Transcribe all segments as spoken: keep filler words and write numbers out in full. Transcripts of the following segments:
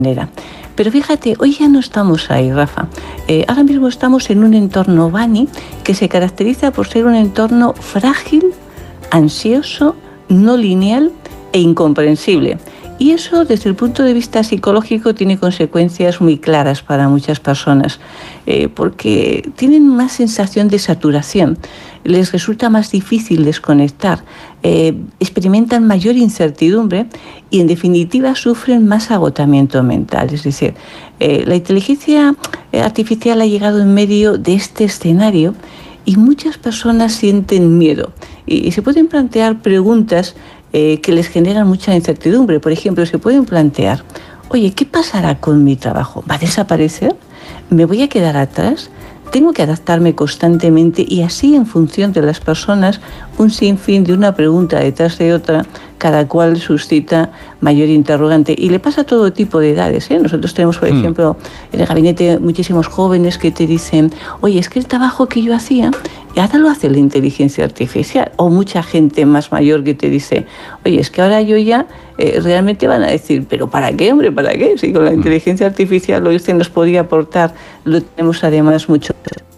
manera. Pero fíjate, hoy ya no estamos ahí, Rafa. Eh, ahora mismo estamos en un entorno Bani que se caracteriza por ser un entorno frágil, ansioso, no lineal e incomprensible. Y eso, desde el punto de vista psicológico, tiene consecuencias muy claras para muchas personas, eh, porque tienen más sensación de saturación, les resulta más difícil desconectar, eh, experimentan mayor incertidumbre y, en definitiva, sufren más agotamiento mental. Es decir, eh, la inteligencia artificial ha llegado en medio de este escenario y muchas personas sienten miedo y, y se pueden plantear preguntas Eh, que les generan mucha incertidumbre. Por ejemplo, se pueden plantear, oye, ¿qué pasará con mi trabajo? ¿Va a desaparecer? ¿Me voy a quedar atrás? Tengo que adaptarme constantemente, y así, en función de las personas, un sinfín de una pregunta detrás de otra, cada cual suscita mayor interrogante. Y le pasa a todo tipo de edades, ¿eh? Nosotros tenemos, por mm. ejemplo, en el gabinete muchísimos jóvenes que te dicen, oye, es que el trabajo que yo hacía, ahora lo hace la inteligencia artificial. O mucha gente más mayor que te dice, oye, es que ahora yo ya eh, realmente van a decir, ¿pero para qué, hombre? ¿Para qué? Si con la inteligencia artificial lo que nos podría aportar, lo tenemos además mucho.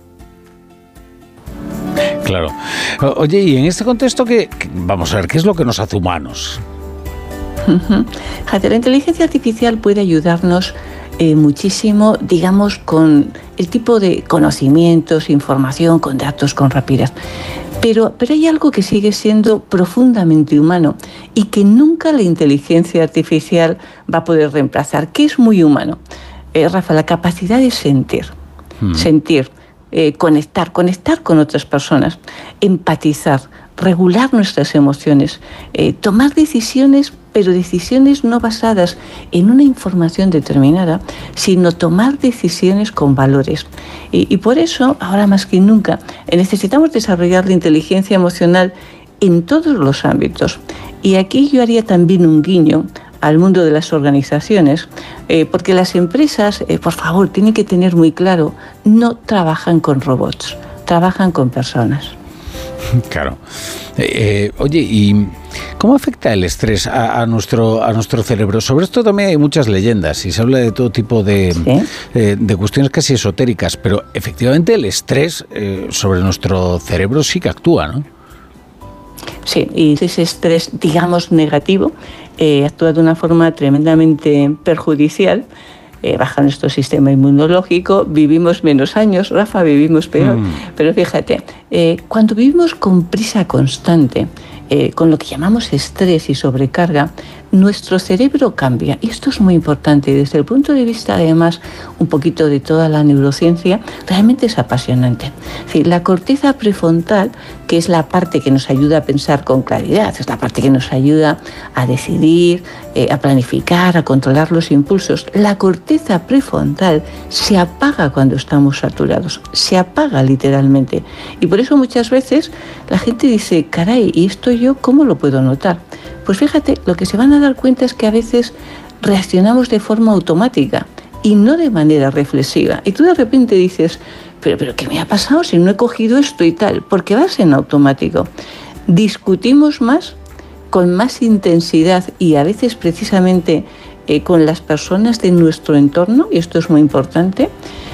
Claro. Oye, y en este contexto, ¿qué, vamos a ver, ¿qué es lo que nos hace humanos? Uh-huh. La inteligencia artificial puede ayudarnos eh, muchísimo, digamos, con el tipo de conocimientos, información, con datos, con rapidez. Pero, pero hay algo que sigue siendo profundamente humano y que nunca la inteligencia artificial va a poder reemplazar, que es muy humano. Eh, Rafa, la capacidad de sentir, hmm. sentir, eh, conectar, conectar con otras personas, empatizar, regular nuestras emociones, eh, tomar decisiones, pero decisiones no basadas en una información determinada, sino tomar decisiones con valores. Y, y por eso, ahora más que nunca, necesitamos desarrollar la inteligencia emocional en todos los ámbitos. Y aquí yo haría también un guiño al mundo de las organizaciones, eh, porque las empresas, eh, por favor, tienen que tener muy claro, no trabajan con robots, trabajan con personas. Claro. Eh, eh, oye, ¿y cómo afecta el estrés a, a nuestro a nuestro cerebro? Sobre esto también hay muchas leyendas y se habla de todo tipo de, ¿sí? eh, de cuestiones casi esotéricas, pero efectivamente el estrés eh, sobre nuestro cerebro sí que actúa, ¿no? Sí, y ese estrés, digamos, negativo, eh, actúa de una forma tremendamente perjudicial. Eh, baja nuestro sistema inmunológico, vivimos menos años, Rafa, vivimos peor. Mm. Pero fíjate, eh, cuando vivimos con prisa constante, eh, con lo que llamamos estrés y sobrecarga, nuestro cerebro cambia. Y esto es muy importante. Y desde el punto de vista, además, un poquito de toda la neurociencia, realmente es apasionante. Es decir, la corteza prefrontal, que es la parte que nos ayuda a pensar con claridad, es la parte que nos ayuda a decidir, eh, a planificar, a controlar los impulsos. La corteza prefrontal se apaga cuando estamos saturados, se apaga literalmente. Y por eso muchas veces la gente dice, caray, ¿y esto yo cómo lo puedo notar? Pues fíjate, lo que se van a dar cuenta es que a veces reaccionamos de forma automática y no de manera reflexiva. Y tú de repente dices, pero, pero ¿qué me ha pasado si no he cogido esto y tal? Porque vas en automático. Discutimos más, con más intensidad y a veces precisamente eh, con las personas de nuestro entorno, y esto es muy importante.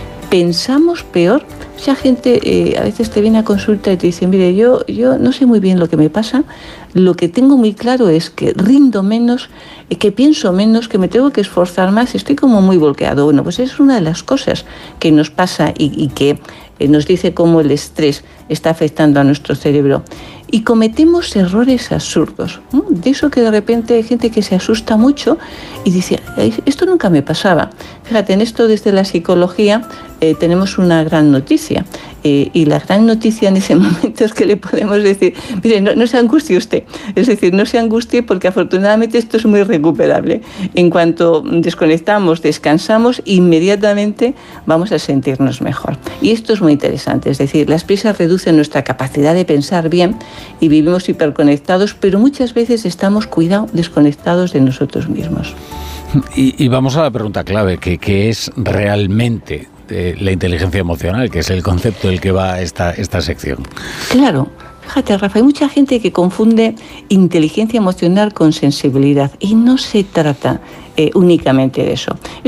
Pensamos peor. Mucha gente eh, a veces te viene a consulta y te dice, mire, yo, yo no sé muy bien lo que me pasa, lo que tengo muy claro es que rindo menos, eh, que pienso menos, que me tengo que esforzar más, estoy como muy volcado. Bueno, pues es una de las cosas que nos pasa y, y que eh, nos dice cómo el estrés está afectando a nuestro cerebro. Y cometemos errores absurdos, ¿no? De eso que de repente hay gente que se asusta mucho y dice, esto nunca me pasaba. Fíjate, en esto desde la psicología eh, tenemos una gran noticia. Eh, y la gran noticia en ese momento es que le podemos decir, mire, no, no se angustie usted. Es decir, no se angustie porque afortunadamente esto es muy recuperable. En cuanto desconectamos, descansamos, inmediatamente vamos a sentirnos mejor. Y esto es muy interesante. Es decir, las prisas reducen nuestra capacidad de pensar bien y vivimos hiperconectados, pero muchas veces estamos, cuidado, desconectados de nosotros mismos. Y, y vamos a la pregunta clave, que, que es realmente de la inteligencia emocional, que es el concepto del que va esta, esta sección. Claro. Fíjate, Rafa, hay mucha gente que confunde inteligencia emocional con sensibilidad y no se trata eh, únicamente de eso.